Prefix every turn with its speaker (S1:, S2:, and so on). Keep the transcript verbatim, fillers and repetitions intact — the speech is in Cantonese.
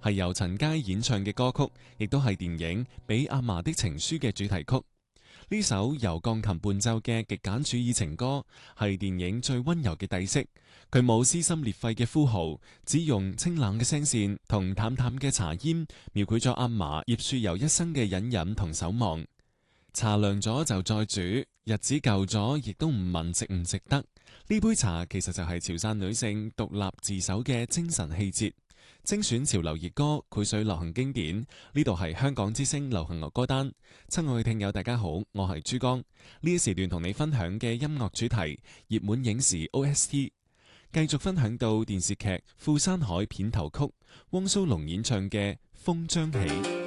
S1: 係由陳佳演唱嘅歌曲，亦都係電影《俾阿嫲的情書》嘅主題曲。呢首由鋼琴伴奏嘅極簡主義情歌，係電影最溫柔嘅底色。佢冇撕心裂肺嘅呼號，只用清冷嘅聲線同淡淡嘅茶煙，描繪咗阿嫲葉雪游一生嘅隱忍同守望。茶涼咗就再煮，日子舊咗亦都唔問值唔值得。呢杯茶其實就係潮汕女性獨立自首嘅精神氣節。精選潮流熱歌，繪水流行經典。呢度係香港之聲流行樂歌單。親愛嘅聽友大家好，我係珠江。呢一時段同你分享嘅音樂主題，熱門影視 O S T。繼續分享到電視劇《富山海》片頭曲，汪蘇泷演唱嘅《風將起》。